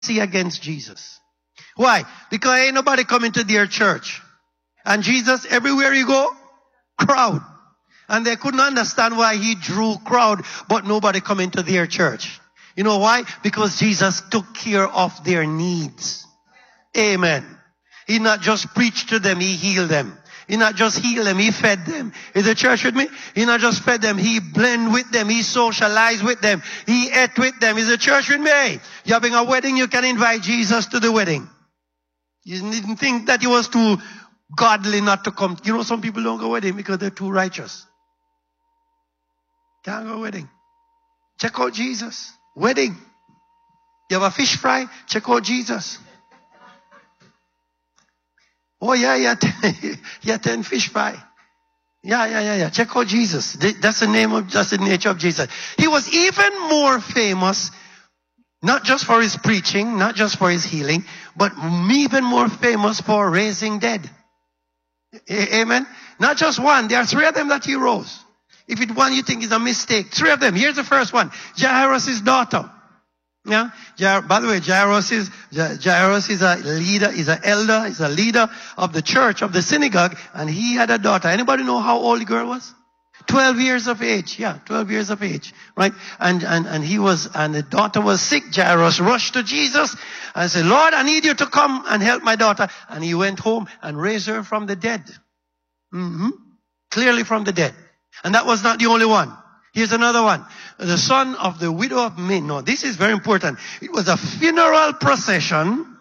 see against Jesus. Why? Because ain't nobody coming to their church. And Jesus, everywhere you go, crowd. And they couldn't understand why he drew crowd, but nobody coming to their church. You know why? Because Jesus took care of their needs. Amen. He not just preached to them, he healed them. He not just healed them, he fed them. Is the church with me? He not just fed them, he blended with them, he socialized with them, he ate with them. Is the church with me? You're having a wedding, you can invite Jesus to the wedding. You didn't think that he was too godly not to come. You know, some people don't go wedding because they're too righteous. Can't go wedding. Check out Jesus. Wedding. You have a fish fry? Check out Jesus. Oh yeah, 10 fish fry. Yeah. Check out Jesus. That's the nature of Jesus. He was even more famous, not just for his preaching, not just for his healing, but even more famous for raising dead. Amen. Not just one. There are 3 of them that he rose. If it's one you think is a mistake, 3 of them. Here's the first one. Jairus' daughter. Yeah. By the way, Jairus is a leader, is an elder, is a leader of the church, of the synagogue, and he had a daughter. Anybody know how old the girl was? 12 years of age. Yeah, 12 years of age. Right? And the daughter was sick. Jairus rushed to Jesus and said, Lord, I need you to come and help my daughter. And he went home and raised her from the dead. Clearly from the dead. And that was not the only one. Here's another one. The son of the widow of Nain. No, this is very important. It was a funeral procession.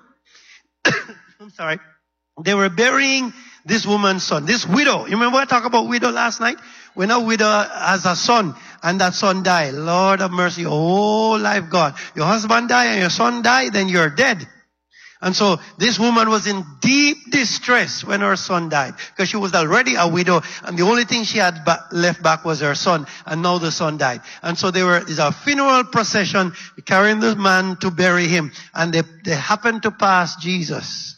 I'm sorry. They were burying this woman's son, this widow. You remember I talked about widow last night? When a widow has a son and that son died, Lord have mercy, your whole life gone. Your husband died and your son died, then you're dead. And so this woman was in deep distress when her son died, because she was already a widow and the only thing she had left back was her son, and now the son died. And so there's a funeral procession carrying the man to bury him, and they happened to pass Jesus.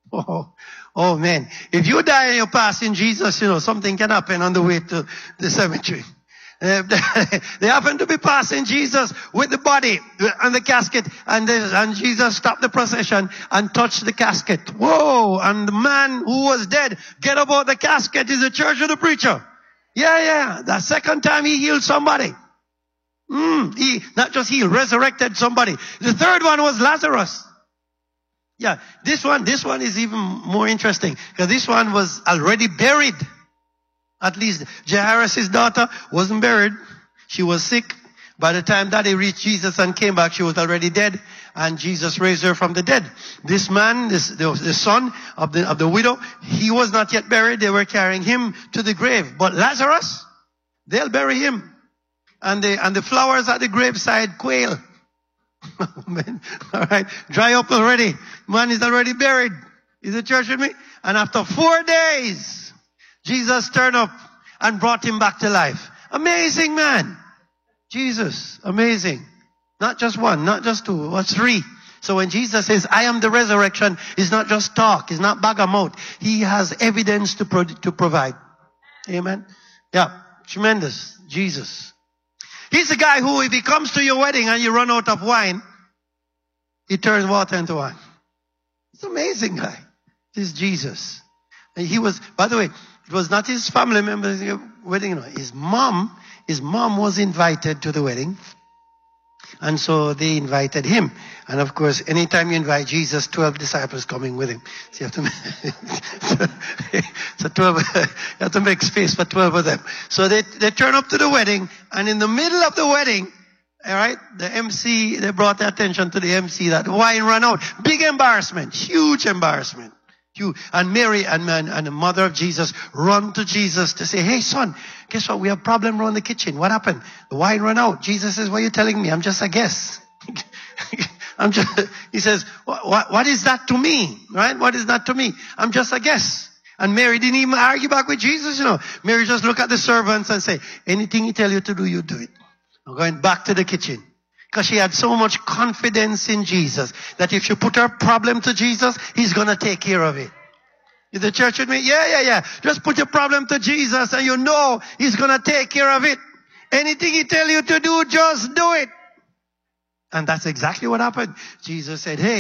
Oh man, if you die and you pass in Jesus, you know, something can happen on the way to the cemetery. They happened to be passing Jesus with the body and the casket, and Jesus stopped the procession and touched the casket. Whoa! And the man who was dead, get about the casket, is the church of the preacher. Yeah. The second time he healed somebody. He not just healed, resurrected somebody. The third one was Lazarus. Yeah, this one is even more interesting, because this one was already buried. At least Jairus' daughter wasn't buried. She was sick. By the time that he reached Jesus and came back, she was already dead, and Jesus raised her from the dead. This man, the son of the widow, he was not yet buried. They were carrying him to the grave. But Lazarus, they'll bury him. And the flowers at the graveside quail. Man, all right, dry up already. Man is already buried. Is the church with me? And after 4 days, Jesus turned up and brought him back to life. Amazing man. Jesus, amazing. Not just one, not just 2, but 3. So when Jesus says, I am the resurrection, it's not just talk, it's not bag of mouth. He has evidence to provide. Amen. Yeah, tremendous. Jesus. He's the guy who, if he comes to your wedding and you run out of wine, he turns water into wine. It's an amazing guy. This is Jesus. And he was, by the way, it was not his family members' wedding. No. His mom was invited to the wedding. And so they invited him. And of course, anytime you invite Jesus, 12 disciples coming with him. So you have to make space for 12 of them. So they turn up to the wedding, and in the middle of the wedding, all right, the MC, they brought their attention to the MC that wine ran out. Big embarrassment, huge embarrassment. And Mary and the mother of Jesus run to Jesus to say, hey son, guess what? We have a problem around the kitchen. What happened? The wine ran out. Jesus says, what are you telling me? I'm just a guess. He says, what is that to me? Right? What is that to me? I'm just a guess. And Mary didn't even argue back with Jesus, you know. Mary just looked at the servants and say, anything he tell you to do, you do it. I'm going back to the kitchen. Because she had so much confidence in Jesus that if she put her problem to Jesus, he's going to take care of it. Is the church with me? Yeah. Just put your problem to Jesus and you know he's going to take care of it. Anything he tell you to do, just do it. And that's exactly what happened. Jesus said, hey,